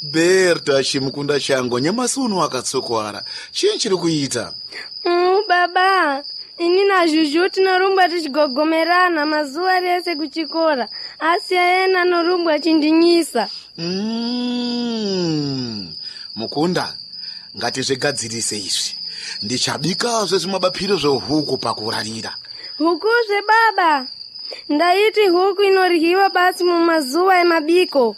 Berta chimukunda changu nyamasuno akatsokwara. Chii chiri kuita? Baba, ini na Juju tinorumba tichigogomerana mazuva rese kuchikora. Asi ayena anorumba achindinyisa. Mukunda, ngatizvigadzirise izvi. Ndichabikazve zvimabapiro zvehuku pakurarira. Huku baba? Ndaiti huku inoryiwa basi mumazuva emabiko.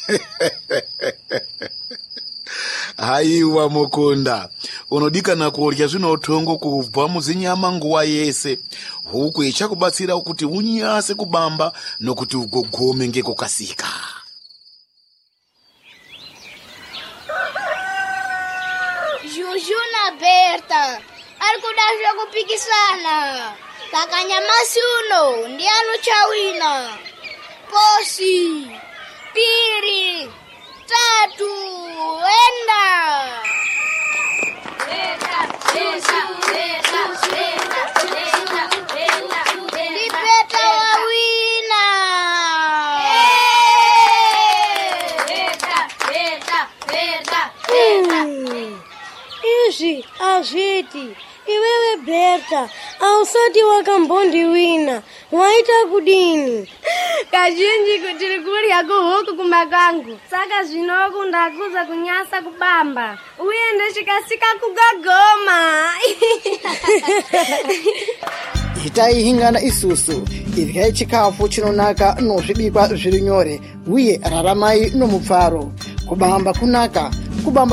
Haiwa Mukunda, unodikana kurya zvinotongo kubva muzinyama nguva yese. Huku ichakubatsira kuti unyase kubamba nokuti ugogome ngekukasika. Juju na Berta arikuda zvekupikisana. Kaka nyamasi uno ndiano chawina. Posi, piri, tatu, enda. Ndi Berta wawina. Izvi azviti. Iwewe Berta, ausati wakambondiwina. Waita kudini? Kazhinji kuti rikurya kuhuku kumakangu. Saka zvinoku ndakuza kunyasa kubamba. Uye ndechikasika kugagoma. Itai hingana isusu. Iryai chikafu chinonaka nozvibikwa zviri nyore. Uye raramai nomupfaro. Kubamba kunaka. Kubamba